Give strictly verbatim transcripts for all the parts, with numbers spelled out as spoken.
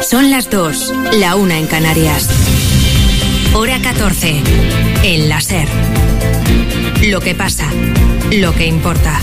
Son las dos, la una en Canarias. Hora catorce, en la SER. Lo que pasa, lo que importa.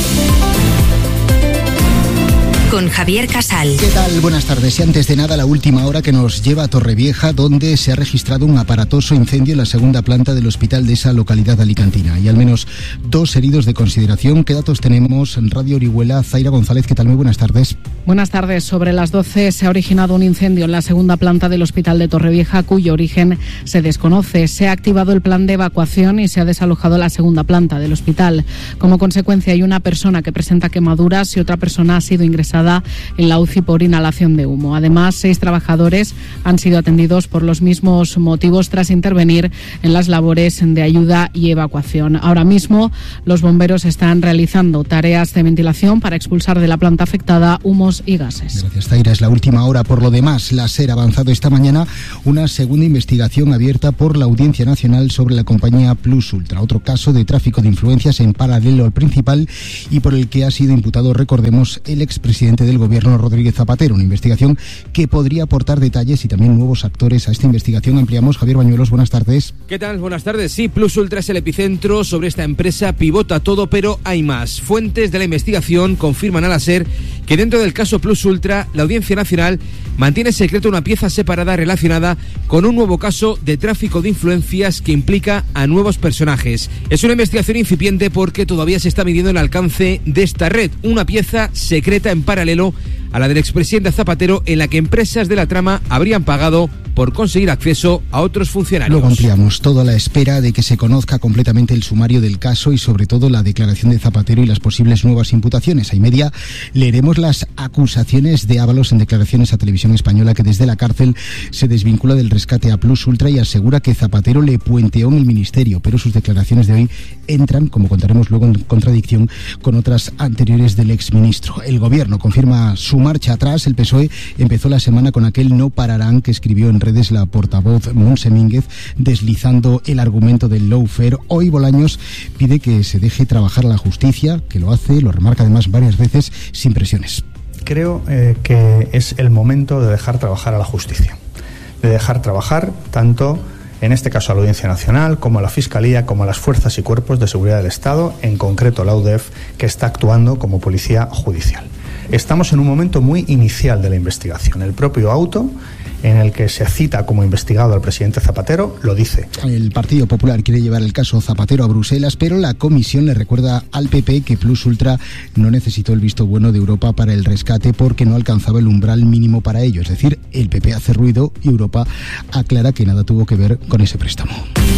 Con Javier Casal. ¿Qué tal? Buenas tardes. Y antes de nada, la última hora que nos lleva a Torrevieja, donde se ha registrado un aparatoso incendio en la segunda planta del hospital de esa localidad alicantina. Y al menos dos heridos de consideración. ¿Qué datos tenemos en Radio Orihuela? Zaira González, ¿qué tal? Muy buenas tardes. Buenas tardes. Sobre las doce se ha originado un incendio en la segunda planta del hospital de Torrevieja, cuyo origen se desconoce. Se ha activado el plan de evacuación y se ha desalojado la segunda planta del hospital. Como consecuencia, hay una persona que presenta quemaduras y otra persona ha sido ingresada en la U C I por inhalación de humo. Además, seis trabajadores han sido atendidos por los mismos motivos tras intervenir en las labores de ayuda y evacuación. Ahora mismo, los bomberos están realizando tareas de ventilación para expulsar de la planta afectada humos y gases. Gracias, Zaira. Es la última hora. Por lo demás, la SER ha avanzado esta mañana una segunda investigación abierta por la Audiencia Nacional sobre la compañía Plus Ultra. Otro caso de tráfico de influencias en paralelo al principal y por el que ha sido imputado, recordemos, el expresidente del Gobierno, Rodríguez Zapatero. Una investigación que podría aportar detalles y también nuevos actores a esta investigación. Ampliamos. Javier Bañuelos, buenas tardes. ¿Qué tal? Buenas tardes. Sí, Plus Ultra es el epicentro. Sobre esta empresa pivota todo, pero hay más. Fuentes de la investigación confirman a la SER que dentro del caso Plus Ultra, la Audiencia Nacional mantiene secreto una pieza separada relacionada con un nuevo caso de tráfico de influencias que implica a nuevos personajes. Es una investigación incipiente porque todavía se está midiendo el alcance de esta red, una pieza secreta en paralelo a la del expresidente Zapatero, en la que empresas de la trama habrían pagado por conseguir acceso a otros funcionarios. Luego ampliamos, todo a la espera de que se conozca completamente el sumario del caso y sobre todo la declaración de Zapatero y las posibles nuevas imputaciones. A y media leeremos las acusaciones de Ábalos en declaraciones a Televisión Española, que desde la cárcel se desvincula del rescate a Plus Ultra y asegura que Zapatero le puenteó en el ministerio, pero sus declaraciones de hoy entran, como contaremos luego, en contradicción con otras anteriores del exministro. El gobierno confirma su marcha atrás. El P S O E empezó la semana con aquel no pararán que escribió en redes la portavoz Montse Mínguez, deslizando el argumento del lawfare. Hoy Bolaños pide que se deje trabajar a la justicia, que lo hace, lo remarca además varias veces, sin presiones. Creo eh, que es el momento de dejar trabajar a la justicia, de dejar trabajar tanto, en este caso, a la Audiencia Nacional, como a la Fiscalía, como a las fuerzas y cuerpos de seguridad del Estado, en concreto la U D E F, que está actuando como policía judicial. Estamos en un momento muy inicial de la investigación. El propio auto en el que se cita como investigado al presidente Zapatero lo dice. El Partido Popular quiere llevar el caso Zapatero a Bruselas, pero la comisión le recuerda al P P que Plus Ultra no necesitó el visto bueno de Europa para el rescate porque no alcanzaba el umbral mínimo para ello. Es decir, el P P hace ruido y Europa aclara que nada tuvo que ver con ese préstamo.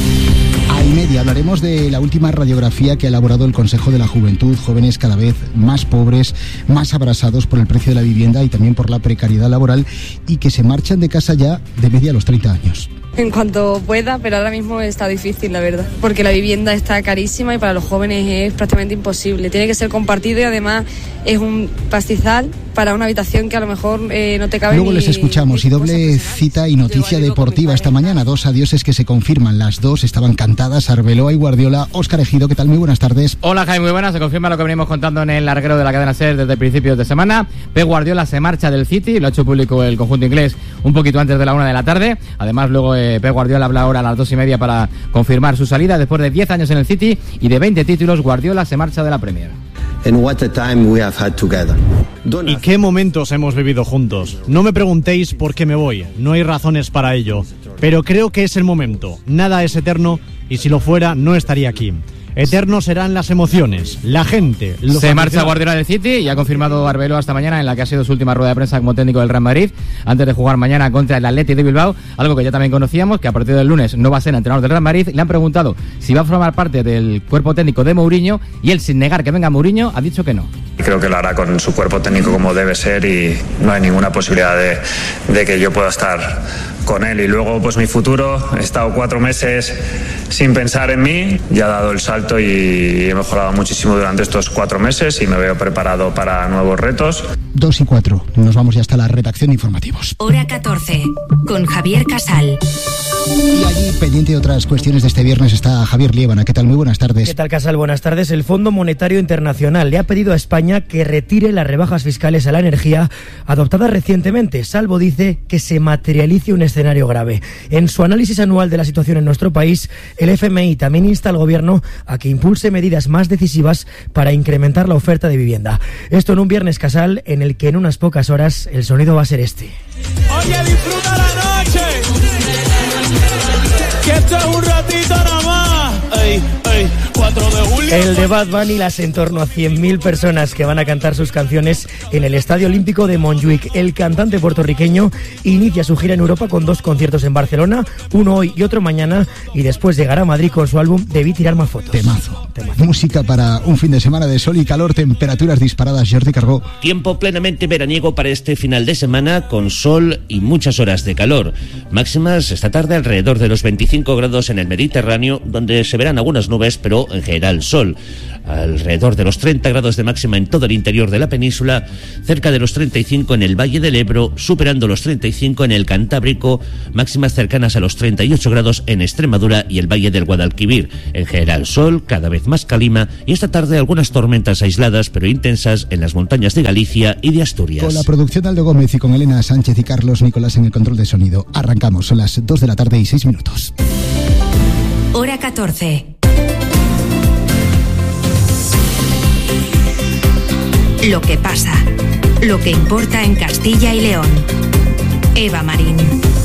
A y media hablaremos de la última radiografía que ha elaborado el Consejo de la Juventud. Jóvenes cada vez más pobres, más abrasados por el precio de la vivienda y también por la precariedad laboral, y que se marchan de casa ya de media a los treinta años. En cuanto pueda, pero ahora mismo está difícil, la verdad, porque la vivienda está carísima y para los jóvenes es prácticamente imposible. Tiene que ser compartido y además es un pastizal para una habitación que a lo mejor eh, no te cabe. Luego ni, les escuchamos y doble cita y noticia deportiva esta mañana. Dos adioses que se confirman. Las dos estaban cantadas. Arbeloa y Guardiola. Óscar Ejido, ¿qué tal? Muy buenas tardes. Hola, Jaime, muy buenas. Se confirma lo que venimos contando en el larguero de la cadena SER desde principios de semana. Pep Guardiola se marcha del City, lo ha hecho público el conjunto inglés un poquito antes de la una de la tarde. Además, luego eh, Pep Guardiola habla ahora a las dos y media para confirmar su salida. Después de diez años en el City y de veinte títulos, Guardiola se marcha de la Premier. And what a time we have had together. ¿Y qué momentos hemos vivido juntos? No me preguntéis por qué me voy, no hay razones para ello, pero creo que es el momento. Nada es eterno y si lo fuera no estaría aquí. Eternos serán las emociones, la gente. Los Se marcha Guardiola del City y ha confirmado Arbeloa esta mañana en la que ha sido su última rueda de prensa como técnico del Real Madrid, antes de jugar mañana contra el Athletic de Bilbao, algo que ya también conocíamos, que a partir del lunes no va a ser entrenador del Real Madrid. Le han preguntado si va a formar parte del cuerpo técnico de Mourinho y él, sin negar que venga Mourinho, ha dicho que no. Creo que lo hará con su cuerpo técnico como debe ser y no hay ninguna posibilidad de, de que yo pueda estar con él. Y luego pues mi futuro, he estado cuatro meses sin pensar en mí, ya he dado el salto y he mejorado muchísimo durante estos cuatro meses y me veo preparado para nuevos retos. Dos y cuatro, nos vamos ya hasta la redacción de informativos. Hora catorce, con Javier Casal. Y allí, pendiente de otras cuestiones de este viernes, está Javier Liébana. ¿Qué tal? Muy buenas tardes. ¿Qué tal, Casal? Buenas tardes. El Fondo Monetario Internacional le ha pedido a España que retire las rebajas fiscales a la energía adoptadas recientemente, salvo, dice, que se materialice un escenario grave. En su análisis anual de la situación en nuestro país, el F M I también insta al Gobierno a que impulse medidas más decisivas para incrementar la oferta de vivienda. Esto en un viernes, Casal, en el que en unas pocas horas el sonido va a ser este. Oye, disfruta la noche, que esto es un ratito nada más. Ey, ey, cuatro de julio. El de Bad Bunny, las en torno a cien mil personas que van a cantar sus canciones en el Estadio Olímpico de Montjuic. El cantante puertorriqueño inicia su gira en Europa con dos conciertos en Barcelona, uno hoy y otro mañana, y después llegará a Madrid con su álbum Debí tirar más fotos. Temazo. Temazo. Música para un fin de semana de sol y calor, temperaturas disparadas. Jordi Cargó. Tiempo plenamente veraniego para este final de semana, con sol y muchas horas de calor. Máximas esta tarde alrededor de los veinticinco grados en el Mediterráneo, donde se verán algunas nubes, pero en general sol. Alrededor de los treinta grados de máxima en todo el interior de la península, cerca de los treinta y cinco en el Valle del Ebro, superando los treinta y cinco en el Cantábrico, máximas cercanas a los treinta y ocho grados en Extremadura y el Valle del Guadalquivir. En general sol, cada vez más calima, y esta tarde algunas tormentas aisladas pero intensas en las montañas de Galicia y de Asturias. Con la producción de Aldo Gómez y con Elena Sánchez y Carlos Nicolás en el control de sonido. Arrancamos, son las dos de la tarde y seis minutos. Hora catorce. Lo que pasa, lo que importa en Castilla y León. Eva Marín.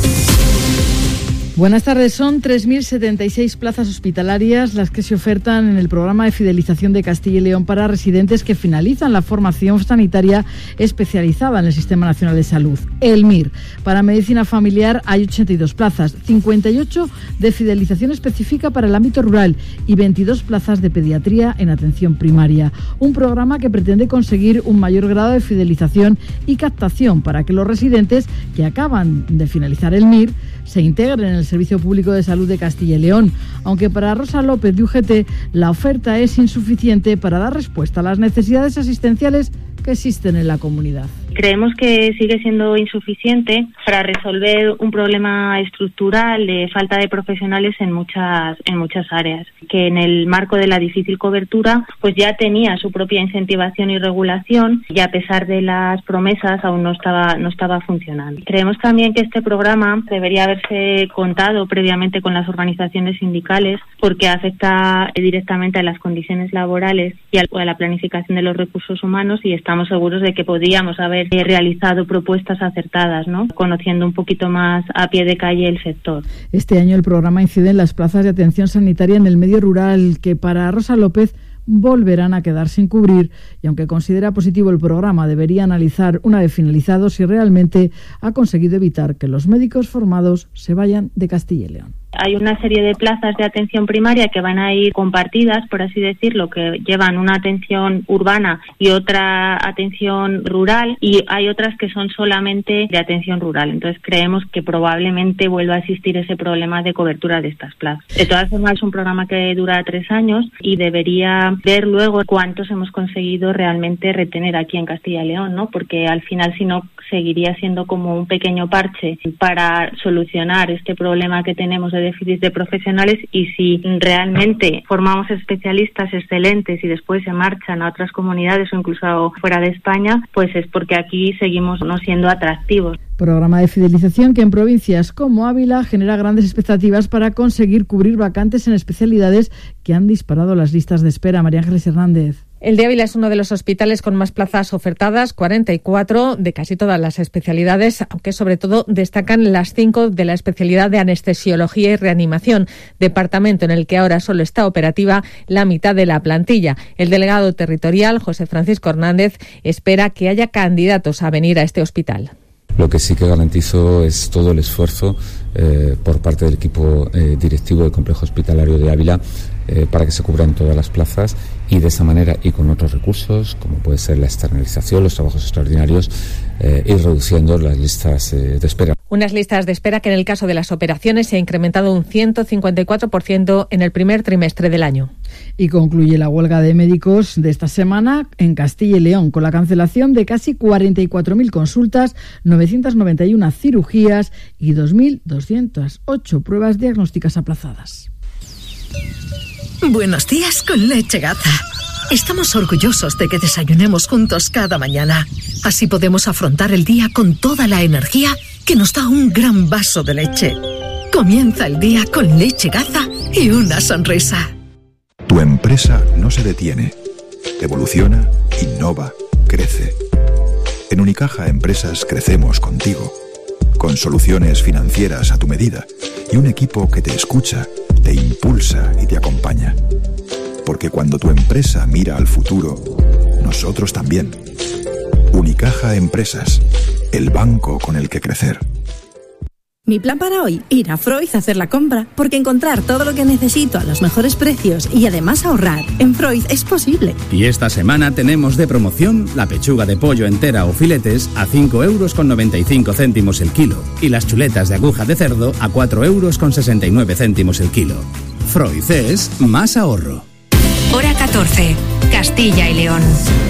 Buenas tardes. Son tres mil setenta y seis plazas hospitalarias las que se ofertan en el programa de fidelización de Castilla y León para residentes que finalizan la formación sanitaria especializada en el Sistema Nacional de Salud, el M I R. Para medicina familiar hay ochenta y dos plazas, cincuenta y ocho de fidelización específica para el ámbito rural y veintidós plazas de pediatría en atención primaria. Un programa que pretende conseguir un mayor grado de fidelización y captación para que los residentes que acaban de finalizar el M I R se integren en el Servicio Público de Salud de Castilla y León, aunque para Rosa López de U G T la oferta es insuficiente para dar respuesta a las necesidades asistenciales que existen en la comunidad. Creemos que sigue siendo insuficiente para resolver un problema estructural de falta de profesionales en muchas en muchas áreas, que en el marco de la difícil cobertura pues ya tenía su propia incentivación y regulación y a pesar de las promesas aún no estaba no estaba funcionando. Creemos también que este programa debería haberse contado previamente con las organizaciones sindicales porque afecta directamente a las condiciones laborales y a la planificación de los recursos humanos y estamos seguros de que podríamos haber realizado propuestas acertadas, ¿no? Conociendo un poquito más a pie de calle el sector. Este año el programa incide en las plazas de atención sanitaria en el medio rural, que para Rosa López volverán a quedar sin cubrir, y aunque considera positivo el programa, debería analizar una vez finalizado si realmente ha conseguido evitar que los médicos formados se vayan de Castilla y León. Hay una serie de plazas de atención primaria que van a ir compartidas, por así decirlo, que llevan una atención urbana y otra atención rural, y hay otras que son solamente de atención rural. Entonces creemos que probablemente vuelva a existir ese problema de cobertura de estas plazas. De todas formas, es un programa que dura tres años y debería ver luego cuántos hemos conseguido realmente retener aquí en Castilla y León, ¿no? Porque al final, si no, seguiría siendo como un pequeño parche para solucionar este problema que tenemos de déficit de profesionales, y si realmente formamos especialistas excelentes y después se marchan a otras comunidades o incluso fuera de España, pues es porque aquí seguimos no siendo atractivos. Programa de fidelización que en provincias como Ávila genera grandes expectativas para conseguir cubrir vacantes en especialidades que han disparado las listas de espera. María Ángeles Hernández. El de Ávila es uno de los hospitales con más plazas ofertadas, cuarenta y cuatro de casi todas las especialidades, aunque sobre todo destacan las cinco de la especialidad de anestesiología y reanimación, departamento en el que ahora solo está operativa la mitad de la plantilla. El delegado territorial, José Francisco Hernández, espera que haya candidatos a venir a este hospital. Lo que sí que garantizo es todo el esfuerzo eh, por parte del equipo eh, directivo del Complejo Hospitalario de Ávila eh, para que se cubran todas las plazas y de esa manera y con otros recursos, como puede ser la externalización, los trabajos extraordinarios, eh, ir reduciendo las listas eh, de espera. Unas listas de espera que en el caso de las operaciones se ha incrementado un ciento cincuenta y cuatro por ciento en el primer trimestre del año. Y concluye la huelga de médicos de esta semana en Castilla y León, con la cancelación de casi cuarenta y cuatro mil consultas, novecientas noventa y una cirugías y dos mil doscientas ocho pruebas diagnósticas aplazadas. Buenos días con Leche Gaza. Estamos orgullosos de que desayunemos juntos cada mañana. Así podemos afrontar el día con toda la energía que nos da un gran vaso de leche. Comienza el día con Leche Gaza y una sonrisa. Tu empresa no se detiene. Evoluciona, innova, crece. En Unicaja Empresas crecemos contigo. Con soluciones financieras a tu medida y un equipo que te escucha, te impulsa y te acompaña. Porque cuando tu empresa mira al futuro, nosotros también. Unicaja Empresas, el banco con el que crecer. Mi plan para hoy, ir a Freud a hacer la compra, porque encontrar todo lo que necesito a los mejores precios y además ahorrar en Freud es posible. Y esta semana tenemos de promoción la pechuga de pollo entera o filetes a cinco euros con noventa y cinco céntimos el kilo y las chuletas de aguja de cerdo a cuatro euros con sesenta y nueve céntimos el kilo. Freud es más ahorro. Hora catorce, Castilla y León.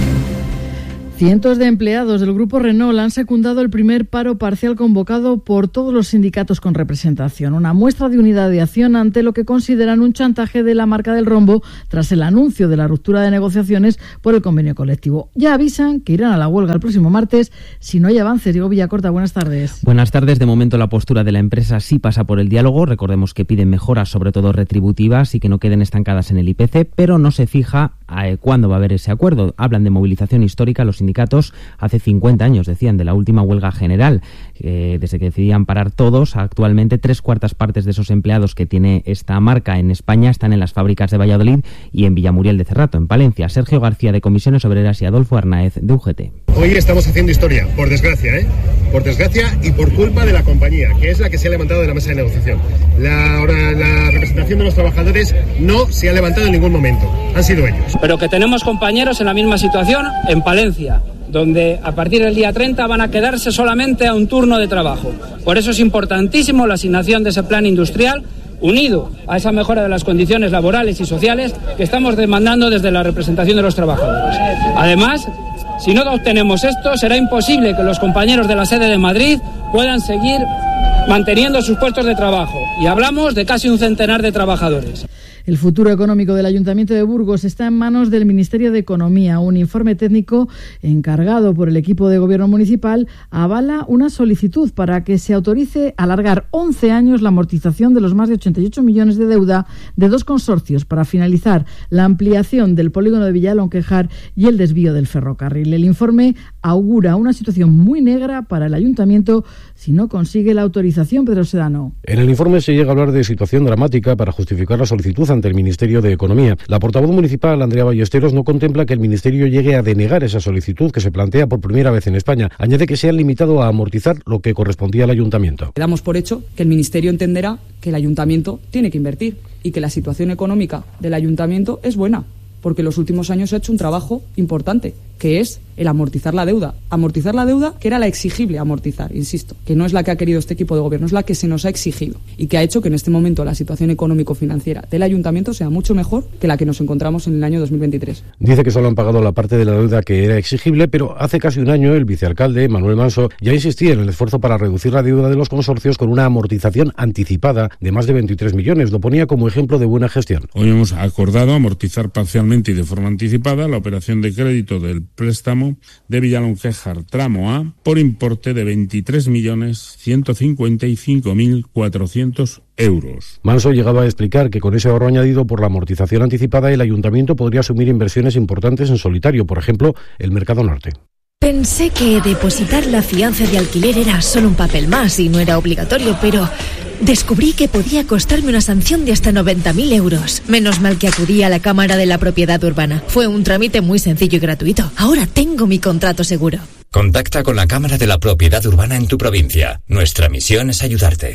Cientos de empleados del grupo Renault han secundado el primer paro parcial convocado por todos los sindicatos con representación. Una muestra de unidad de acción ante lo que consideran un chantaje de la marca del rombo tras el anuncio de la ruptura de negociaciones por el convenio colectivo. Ya avisan que irán a la huelga el próximo martes si no hay avances. Diego Villacorta, buenas tardes. Buenas tardes. De momento la postura de la empresa sí pasa por el diálogo. Recordemos que piden mejoras, sobre todo retributivas, y que no queden estancadas en el I P C, pero no se fija eh, cuándo va a haber ese acuerdo. Hablan de movilización histórica. Los sindicatos hace cincuenta años decían de la última huelga general, eh, desde que decidían parar todos. Actualmente tres cuartas partes de esos empleados que tiene esta marca en España están en las fábricas de Valladolid y en Villamuriel de Cerrato, en Palencia. Sergio García de Comisiones Obreras y Adolfo Arnaez de U G T. Hoy estamos haciendo historia, por desgracia, ¿eh? Por desgracia y por culpa de la compañía, que es la que se ha levantado de la mesa de negociación. La, ahora, la representación de los trabajadores no se ha levantado en ningún momento, han sido ellos. Pero que tenemos compañeros en la misma situación en Palencia, donde a partir del día treinta van a quedarse solamente a un turno de trabajo. Por eso es importantísimo la asignación de ese plan industrial, unido a esa mejora de las condiciones laborales y sociales que estamos demandando desde la representación de los trabajadores. Además, si no obtenemos esto, será imposible que los compañeros de la sede de Madrid puedan seguir manteniendo sus puestos de trabajo. Y hablamos de casi un centenar de trabajadores. El futuro económico del Ayuntamiento de Burgos está en manos del Ministerio de Economía. Un informe técnico encargado por el equipo de gobierno municipal avala una solicitud para que se autorice alargar once años la amortización de los más de ochenta y ocho millones de deuda de dos consorcios para finalizar la ampliación del polígono de Villalonquejar y el desvío del ferrocarril. El informe augura una situación muy negra para el Ayuntamiento si no consigue la autorización. Pedro Sedano. En el informe se llega a hablar de situación dramática para justificar la solicitud ante el Ministerio de Economía. La portavoz municipal, Andrea Ballesteros, no contempla que el Ministerio llegue a denegar esa solicitud que se plantea por primera vez en España. Añade que se han limitado a amortizar lo que correspondía al Ayuntamiento. Damos por hecho que el Ministerio entenderá que el Ayuntamiento tiene que invertir y que la situación económica del Ayuntamiento es buena, porque en los últimos años se ha hecho un trabajo importante, que es el amortizar la deuda. Amortizar la deuda que era la exigible amortizar, insisto, que no es la que ha querido este equipo de gobierno, es la que se nos ha exigido y que ha hecho que en este momento la situación económico-financiera del Ayuntamiento sea mucho mejor que la que nos encontramos en el año dos mil veintitrés. Dice que solo han pagado la parte de la deuda que era exigible, pero hace casi un año el vicealcalde, Manuel Manso, ya insistía en el esfuerzo para reducir la deuda de los consorcios con una amortización anticipada de más de veintitrés millones. Lo ponía como ejemplo de buena gestión. Hoy hemos acordado amortizar parcialmente y de forma anticipada la operación de crédito del préstamo de Villalonquejar tramo A por importe de veintitrés millones ciento cincuenta y cinco mil cuatrocientos euros. Manso llegaba a explicar que con ese ahorro añadido por la amortización anticipada el Ayuntamiento podría asumir inversiones importantes en solitario, por ejemplo, el Mercado Norte. Pensé que depositar la fianza de alquiler era solo un papel más y no era obligatorio, pero descubrí que podía costarme una sanción de hasta noventa mil euros. Menos mal que acudí a la Cámara de la Propiedad Urbana. Fue un trámite muy sencillo y gratuito. Ahora tengo mi contrato seguro. Contacta con la Cámara de la Propiedad Urbana en tu provincia. Nuestra misión es ayudarte.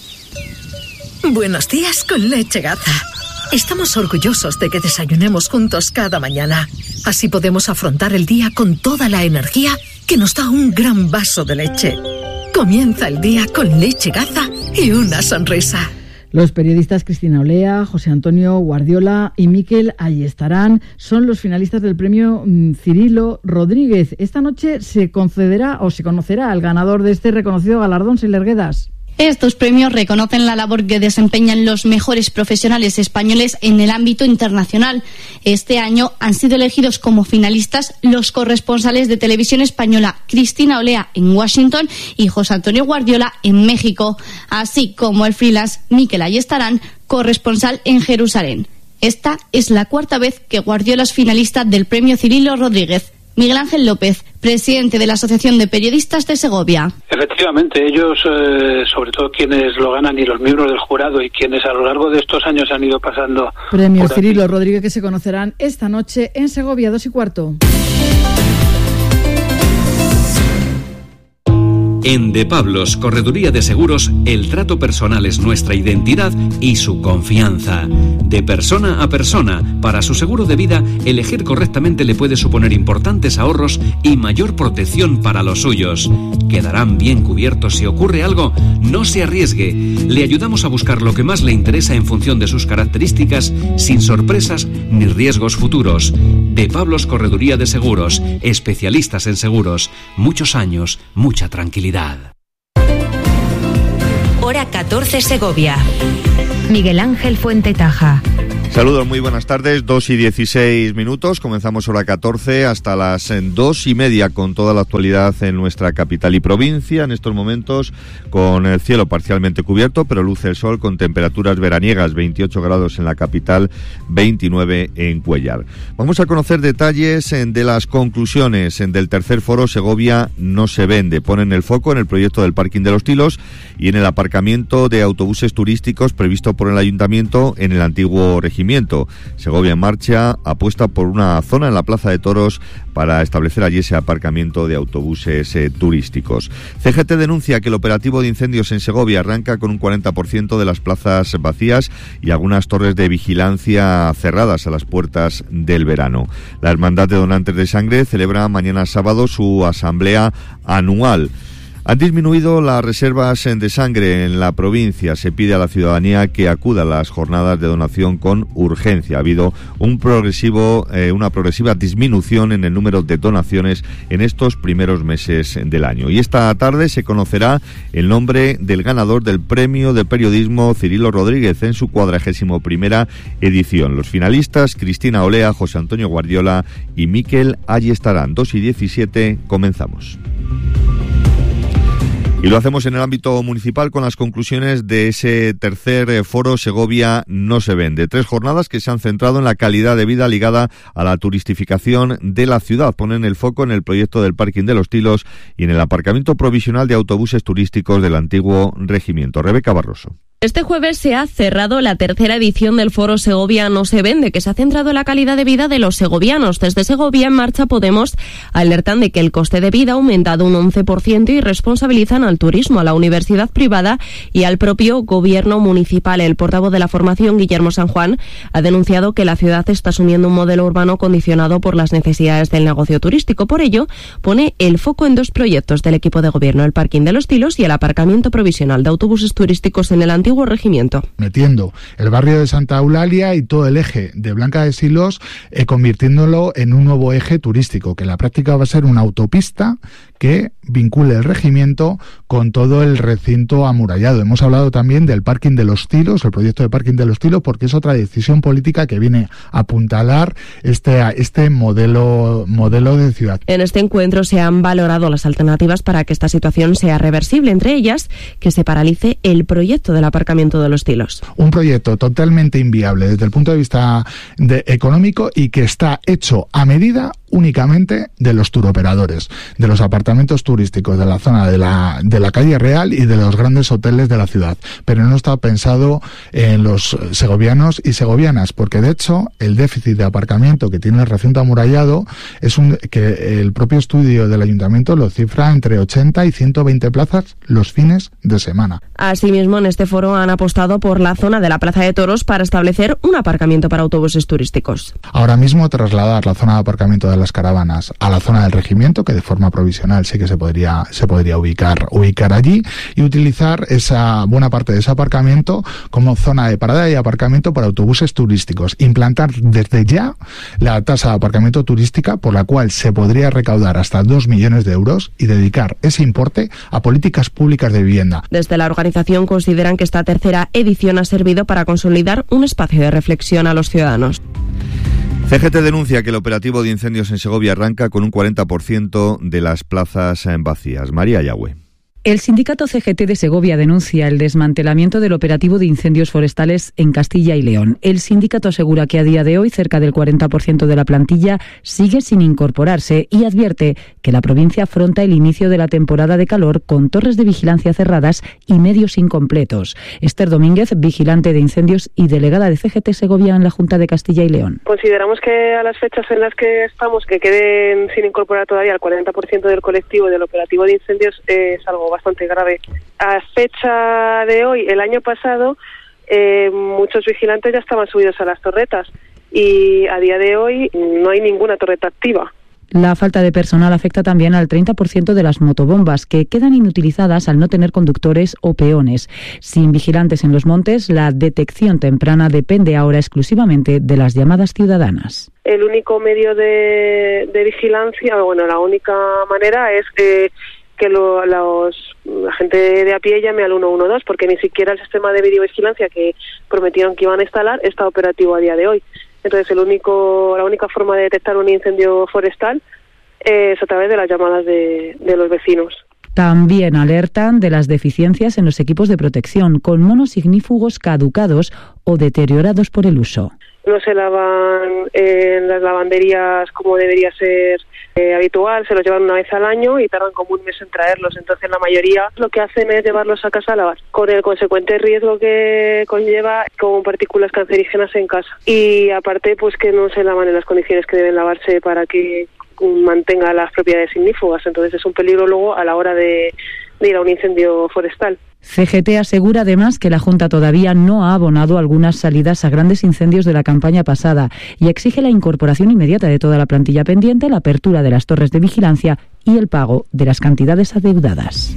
Buenos días con Leche Gaza. Estamos orgullosos de que desayunemos juntos cada mañana. Así podemos afrontar el día con toda la energía que nos da un gran vaso de leche. Comienza el día con leche Gaza y una sonrisa. Los periodistas Cristina Olea, José Antonio Guardiola y Miquel Ayestarán son los finalistas del premio Cirilo Rodríguez. Esta noche se concederá o se conocerá al ganador de este reconocido galardón, Selerguedas. Estos premios reconocen la labor que desempeñan los mejores profesionales españoles en el ámbito internacional. Este año han sido elegidos como finalistas los corresponsales de Televisión Española Cristina Olea en Washington y José Antonio Guardiola en México, así como el freelance Miquel Ayestarán, corresponsal en Jerusalén. Esta es la cuarta vez que Guardiola es finalista del premio Cirilo Rodríguez. Miguel Ángel López, presidente de la Asociación de Periodistas de Segovia. Efectivamente, ellos, eh, sobre todo quienes lo ganan y los miembros del jurado y quienes a lo largo de estos años han ido pasando... Premio Cirilo Rodríguez que se conocerán esta noche en Segovia, dos y cuarto. En De Pablos, Correduría de Seguros, el trato personal es nuestra identidad y su confianza. De persona a persona, para su seguro de vida, elegir correctamente le puede suponer importantes ahorros y mayor protección para los suyos. Quedarán bien cubiertos si ocurre algo. No se arriesgue. Le ayudamos a buscar lo que más le interesa en función de sus características, sin sorpresas ni riesgos futuros. De Pablos, Correduría de Seguros, especialistas en seguros. Muchos años, mucha tranquilidad. Hora catorce Segovia. Miguel Ángel Fuentetaja. Saludos, muy buenas tardes, dos y dieciséis minutos, comenzamos hora catorce hasta las dos y media con toda la actualidad en nuestra capital y provincia, en estos momentos con el cielo parcialmente cubierto, pero luce el sol con temperaturas veraniegas, veintiocho grados en la capital, veintinueve en Cuéllar. Vamos a conocer detalles de las conclusiones del tercer foro Segovia no se vende. Ponen el foco en el proyecto del parking de los Tilos y en el aparcamiento de autobuses turísticos previsto por el ayuntamiento en el antiguo regimiento. Segovia en Marcha apuesta por una zona en la Plaza de Toros para establecer allí ese aparcamiento de autobuses eh, turísticos. C G T denuncia que el operativo de incendios en Segovia arranca con un cuarenta por ciento de las plazas vacías y algunas torres de vigilancia cerradas a las puertas del verano. La Hermandad de Donantes de Sangre celebra mañana sábado su asamblea anual. Han disminuido las reservas de sangre en la provincia. Se pide a la ciudadanía que acuda a las jornadas de donación con urgencia. Ha habido un progresivo, eh, una progresiva disminución en el número de donaciones en estos primeros meses del año. Y esta tarde se conocerá el nombre del ganador del Premio de Periodismo Cirilo Rodríguez en su cuadragésimo primera edición. Los finalistas, Cristina Olea, José Antonio Guardiola y Miquel Ayestarán. dos y diecisiete, comenzamos. Y lo hacemos en el ámbito municipal con las conclusiones de ese tercer foro Segovia no se vende. Tres jornadas que se han centrado en la calidad de vida ligada a la turistificación de la ciudad. Ponen el foco en el proyecto del parking de los Tilos y en el aparcamiento provisional de autobuses turísticos del antiguo regimiento. Rebeca Barroso. Este jueves se ha cerrado la tercera edición del Foro Segovia no se vende, que se ha centrado en la calidad de vida de los segovianos. Desde Segovia en Marcha Podemos alertan de que el coste de vida ha aumentado un once por ciento y responsabilizan al turismo, a la universidad privada y al propio gobierno municipal. El portavoz de la formación, Guillermo San Juan, ha denunciado que la ciudad está asumiendo un modelo urbano condicionado por las necesidades del negocio turístico. Por ello, pone el foco en dos proyectos del equipo de gobierno, el parking de los Tilos y el aparcamiento provisional de autobuses turísticos en el antiguo regimiento. Metiendo el barrio de Santa Eulalia y todo el eje de Blanca de Silos, eh, convirtiéndolo en un nuevo eje turístico, que en la práctica va a ser una autopista que vincule el regimiento con todo el recinto amurallado. Hemos hablado también del parking de los Tilos, el proyecto de parking de los Tilos, porque es otra decisión política que viene a apuntalar este, este modelo, modelo de ciudad. En este encuentro se han valorado las alternativas para que esta situación sea reversible, entre ellas que se paralice el proyecto del aparcamiento de los Tilos. Un proyecto totalmente inviable desde el punto de vista de económico y que está hecho a medida únicamente de los turoperadores, de los apartamentos turísticos de la zona de la, de la calle Real y de los grandes hoteles de la ciudad, pero no está pensado en los segovianos y segovianas, porque de hecho el déficit de aparcamiento que tiene el recinto amurallado es un que el propio estudio del ayuntamiento lo cifra entre ochenta y ciento veinte plazas los fines de semana. Asimismo, en este foro han apostado por la zona de la Plaza de Toros para establecer un aparcamiento para autobuses turísticos. Ahora mismo trasladar la zona de aparcamiento de la las caravanas a la zona del regimiento, que de forma provisional sí que se podría, se podría ubicar, ubicar allí, y utilizar esa buena parte de ese aparcamiento como zona de parada y aparcamiento para autobuses turísticos. Implantar desde ya la tasa de aparcamiento turística, por la cual se podría recaudar hasta dos millones de euros y dedicar ese importe a políticas públicas de vivienda. Desde la organización consideran que esta tercera edición ha servido para consolidar un espacio de reflexión a los ciudadanos. C G T denuncia que el operativo de incendios en Segovia arranca con un cuarenta por ciento de las plazas vacías. María Yagüe. El sindicato C G T de Segovia denuncia el desmantelamiento del operativo de incendios forestales en Castilla y León. El sindicato asegura que a día de hoy cerca del cuarenta por ciento de la plantilla sigue sin incorporarse y advierte que la provincia afronta el inicio de la temporada de calor con torres de vigilancia cerradas y medios incompletos. Esther Domínguez, vigilante de incendios y delegada de C G T Segovia en la Junta de Castilla y León. Consideramos que a las fechas en las que estamos, que queden sin incorporar todavía el cuarenta por ciento del colectivo del operativo de incendios eh, es algo bastante grave. A fecha de hoy, el año pasado, eh, muchos vigilantes ya estaban subidos a las torretas y a día de hoy no hay ninguna torreta activa. La falta de personal afecta también al treinta por ciento de las motobombas, que quedan inutilizadas al no tener conductores o peones. Sin vigilantes en los montes, la detección temprana depende ahora exclusivamente de las llamadas ciudadanas. El único medio de, de vigilancia, bueno, la única manera es que que lo, los, la gente de a pie llame al uno uno dos, porque ni siquiera el sistema de videovigilancia que prometieron que iban a instalar está operativo a día de hoy. Entonces el único, la única forma de detectar un incendio forestal es a través de las llamadas de, de los vecinos. También alertan de las deficiencias en los equipos de protección, con monos ignífugos caducados o deteriorados por el uso. No se lavan en las lavanderías como debería ser eh, habitual, se los llevan una vez al año y tardan como un mes en traerlos. Entonces la mayoría lo que hacen es llevarlos a casa a lavar, con el consecuente riesgo que conlleva con partículas cancerígenas en casa. Y aparte pues que no se lavan en las condiciones que deben lavarse para que mantenga las propiedades ignífugas. Entonces es un peligro luego a la hora de, de ir a un incendio forestal. C G T asegura además que la Junta todavía no ha abonado algunas salidas a grandes incendios de la campaña pasada y exige la incorporación inmediata de toda la plantilla pendiente, la apertura de las torres de vigilancia y el pago de las cantidades adeudadas.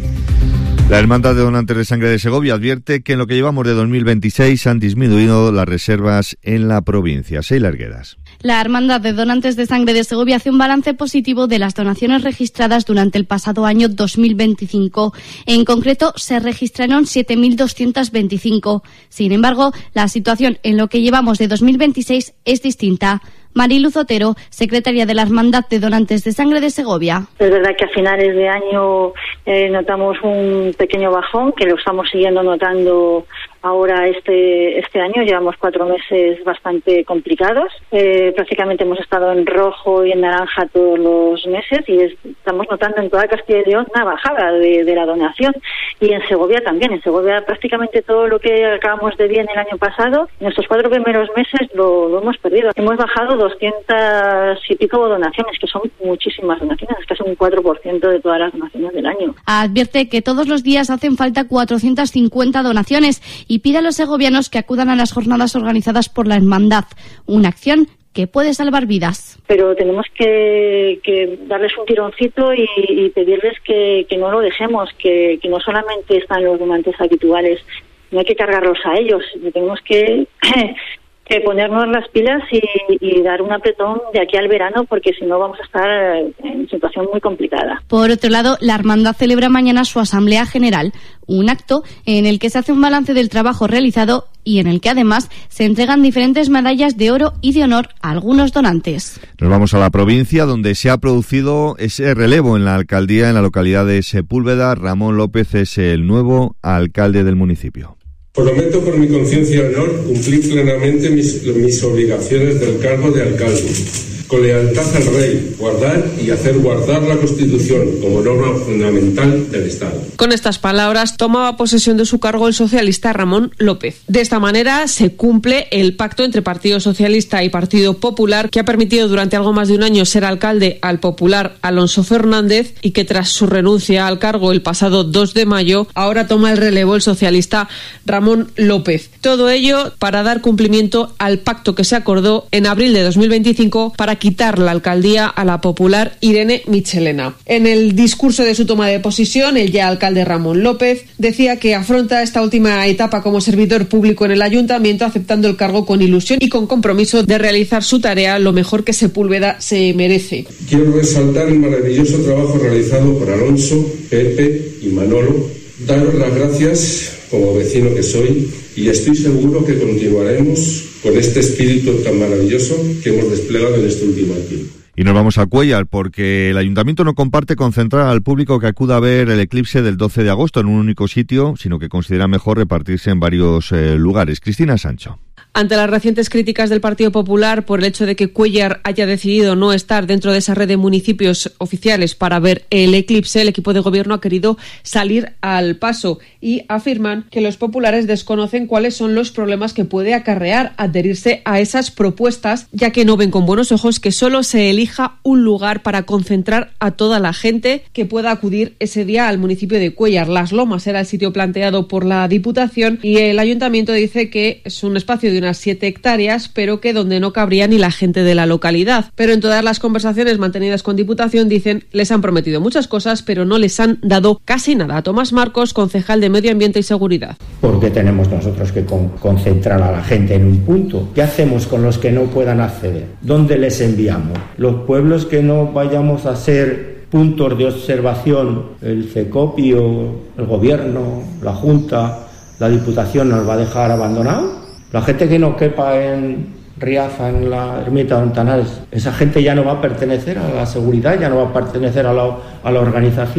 La Hermandad de Donantes de Sangre de Segovia advierte que en lo que llevamos de dos mil veintiséis han disminuido las reservas en la provincia. Sheila Arguedas. La Hermandad de Donantes de Sangre de Segovia hace un balance positivo de las donaciones registradas durante el pasado año dos mil veinticinco. En concreto, se registraron siete mil doscientos veinticinco. Sin embargo, la situación en lo que llevamos de dos mil veintiséis es distinta. Mariluz Otero, secretaria de la Hermandad de Donantes de Sangre de Segovia. Es verdad que a finales de año eh, notamos un pequeño bajón, que lo estamos siguiendo notando ahora este este año. Llevamos cuatro meses bastante complicados. Eh, prácticamente hemos estado en rojo y en naranja todos los meses y es, estamos notando en toda Castilla y León una bajada de, de la donación. Y en Segovia también. En Segovia prácticamente todo lo que acabamos de bien el año pasado, en estos cuatro primeros meses lo, lo hemos perdido. Hemos bajado doscientas y pico donaciones, que son muchísimas donaciones, casi un cuatro por ciento de todas las donaciones del año. Advierte que todos los días hacen falta cuatrocientas cincuenta donaciones y pide a los segovianos que acudan a las jornadas organizadas por la Hermandad, una acción que puede salvar vidas. Pero tenemos que, que darles un tironcito y, y pedirles que, que no lo dejemos, que, que no solamente están los donantes habituales, no hay que cargarlos a ellos, tenemos que... que ponernos las pilas y, y dar un apretón de aquí al verano, porque si no vamos a estar en situación muy complicada. Por otro lado, la Hermandad celebra mañana su Asamblea General, un acto en el que se hace un balance del trabajo realizado y en el que además se entregan diferentes medallas de oro y de honor a algunos donantes. Nos vamos a la provincia, donde se ha producido ese relevo en la alcaldía en la localidad de Sepúlveda. Ramón López es el nuevo alcalde del municipio. Prometo por mi conciencia y honor cumplir plenamente mis, mis obligaciones del cargo de alcalde, con lealtad al rey, guardar y hacer guardar la Constitución como norma fundamental del Estado. Con estas palabras tomaba posesión de su cargo el socialista Ramón López. De esta manera se cumple el pacto entre Partido Socialista y Partido Popular, que ha permitido durante algo más de un año ser alcalde al popular Alonso Fernández y que tras su renuncia al cargo el pasado dos de mayo, ahora toma el relevo el socialista Ramón López. Todo ello para dar cumplimiento al pacto que se acordó en abril de dos mil veinticinco para quitar la alcaldía a la popular Irene Michelena. En el discurso de su toma de posesión, el ya alcalde Ramón López decía que afronta esta última etapa como servidor público en el ayuntamiento, aceptando el cargo con ilusión y con compromiso de realizar su tarea lo mejor que Sepúlveda se merece. Quiero resaltar el maravilloso trabajo realizado por Alonso, Pepe y Manolo. Daros las gracias como vecino que soy y estoy seguro que continuaremos con este espíritu tan maravilloso que hemos desplegado en este último tiempo. Y nos vamos a Cuéllar porque el ayuntamiento no comparte concentrar al público que acuda a ver el eclipse del doce de agosto en un único sitio, sino que considera mejor repartirse en varios eh, lugares. Cristina Sancho. Ante las recientes críticas del Partido Popular por el hecho de que Cuéllar haya decidido no estar dentro de esa red de municipios oficiales para ver el eclipse, el equipo de gobierno ha querido salir al paso y afirman que los populares desconocen cuáles son los problemas que puede acarrear adherirse a esas propuestas, ya que no ven con buenos ojos que solo se elija un lugar para concentrar a toda la gente que pueda acudir ese día al municipio de Cuéllar. Las Lomas era el sitio planteado por la Diputación y el ayuntamiento dice que es un espacio de una unas siete hectáreas, pero que donde no cabría ni la gente de la localidad. Pero en todas las conversaciones mantenidas con Diputación dicen les han prometido muchas cosas, pero no les han dado casi nada. Tomás Marcos, concejal de Medio Ambiente y Seguridad. ¿Por qué tenemos nosotros que con- concentrar a la gente en un punto? ¿Qué hacemos con los que no puedan acceder? ¿Dónde les enviamos? Los pueblos que no vayamos a ser puntos de observación, el CECOPIO, el Gobierno, la Junta, la Diputación nos va a dejar abandonados. La gente que no quepa en Riaza, en la ermita de Ontanares, esa gente ya no va a pertenecer a la seguridad, ya no va a pertenecer a la, a la organización.